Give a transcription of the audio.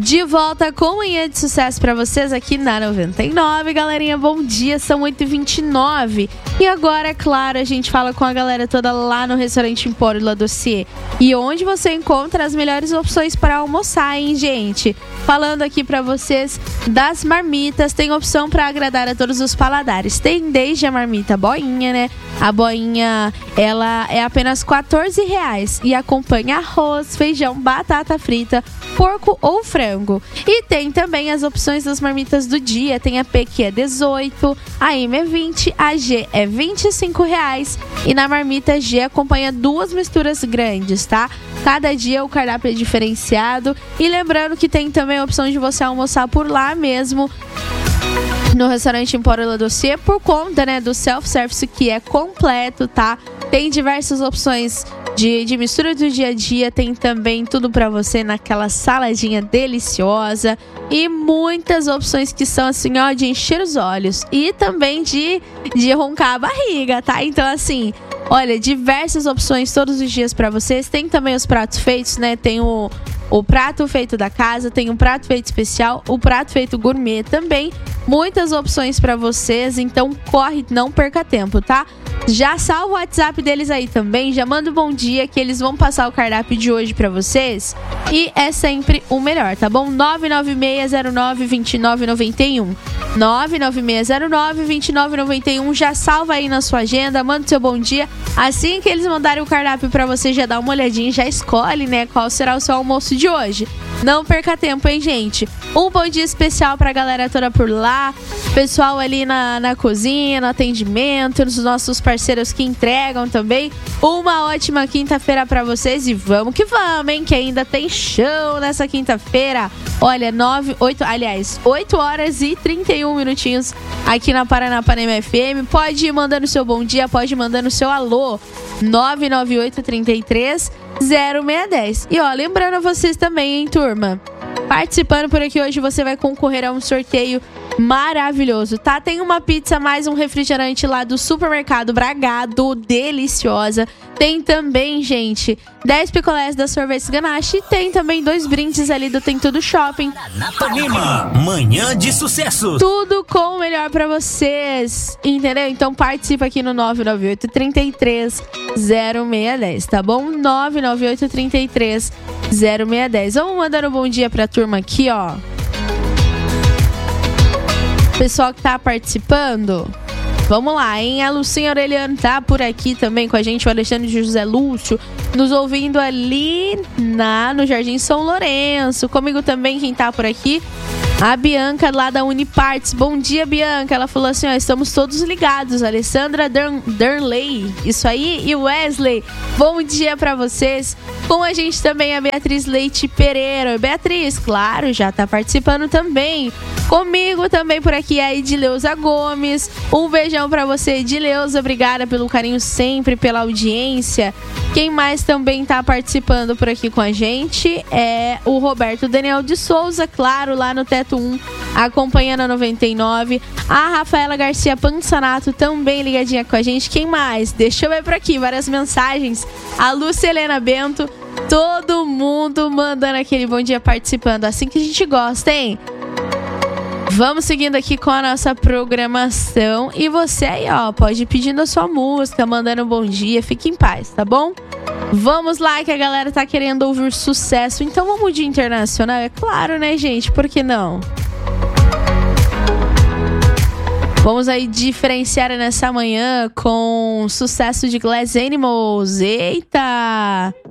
De volta com Manhã de Sucesso pra vocês aqui na 99, galerinha, bom dia, são 8h29. E agora, é claro, a gente fala com a galera toda lá no restaurante Empório La Dossier. E onde você encontra as melhores opções para almoçar, hein, gente? Falando aqui pra vocês das marmitas, tem opção pra agradar a todos os paladares. Tem desde a marmita boinha, né? A boinha, ela é apenas R$14 e acompanha arroz, feijão, batata frita, porco ou frango. E tem também as opções das marmitas do dia. Tem a P que é 18, a M é 20, a G é R$25. E na marmita G acompanha duas misturas grandes, tá? Cada dia o cardápio é diferenciado. E lembrando que tem também a opção de você almoçar por lá mesmo, no restaurante Empório La Dossier, por conta, né, do self-service, que é completo, tá? Tem diversas opções de mistura do dia a dia, tem também tudo pra você naquela saladinha deliciosa e muitas opções que são assim, ó, de encher os olhos e também de roncar a barriga, tá? Então, assim, olha, diversas opções todos os dias pra vocês. Tem também os pratos feitos, né? Tem o prato feito da casa, tem um prato feito especial, o prato feito gourmet também. Muitas opções pra vocês, então corre, não perca tempo, tá? Já salva o WhatsApp deles aí também, já manda um bom dia que eles vão passar o cardápio de hoje pra vocês. E é sempre o melhor, tá bom? 99609-2991. 99609-2991. Já salva aí na sua agenda, manda o seu bom dia. Assim que eles mandarem o cardápio pra você, já dá uma olhadinha, já escolhe, né, qual será o seu almoço de hoje. Não perca tempo, hein, gente? Um bom dia especial pra galera toda por lá, pessoal ali na cozinha, no atendimento, os nossos parceiros que entregam também. Uma ótima quinta-feira pra vocês e vamos que vamos, hein? Que ainda tem show nessa quinta-feira. Olha, 8 horas e 31 minutinhos aqui na Paranapanema FM. Pode ir mandando seu bom dia, pode ir mandando seu alô. 998-33-0610. E ó, lembrando a vocês também, hein, turma? Participando por aqui hoje, você vai concorrer a um sorteio maravilhoso, tá? Tem uma pizza mais um refrigerante lá do Supermercado Bragado, deliciosa. Tem também, gente, 10 picolés da Sorvetes Ganache. E tem também 2 brindes ali do Tem Tudo Shopping. Paranapanema, Manhã de Sucesso. Tudo com o melhor pra vocês, entendeu? Então participa aqui no 998-33-0610, tá bom? 998-33-0610. Vamos mandar um bom dia pra turma aqui, ó. Pessoal que tá participando, vamos lá, hein? A Lucinha Aureliano tá por aqui também com a gente, o Alexandre José Lúcio, nos ouvindo ali no Jardim São Lourenço. Comigo também, quem tá por aqui, a Bianca lá da Uniparts. Bom dia, Bianca. Ela falou assim, ó, estamos todos ligados. Alessandra Durnley, isso aí, e Wesley, bom dia pra vocês. Com a gente também a Beatriz Leite Pereira. Beatriz, claro, já tá participando também. Comigo também por aqui a Edileuza Gomes. Um beijão pra você, Edileuza. Obrigada pelo carinho sempre, pela audiência. Quem mais também tá participando por aqui com a gente é o Roberto Daniel de Souza, claro, lá no Teto 1, acompanhando a 99. A Rafaela Garcia Pansanato também ligadinha com a gente. Quem mais? Deixa eu ver por aqui, várias mensagens. A Lúcia Helena Bento. Todo mundo mandando aquele bom dia, participando. Assim que a gente gosta, hein? Vamos seguindo aqui com a nossa programação. E você aí, ó, pode ir pedindo a sua música, mandando um bom dia. Fique em paz, tá bom? Vamos lá, que a galera tá querendo ouvir sucesso. Então vamos de internacional, é claro, né, gente? Por que não? Vamos aí diferenciar nessa manhã com sucesso de Glass Animals. Eita!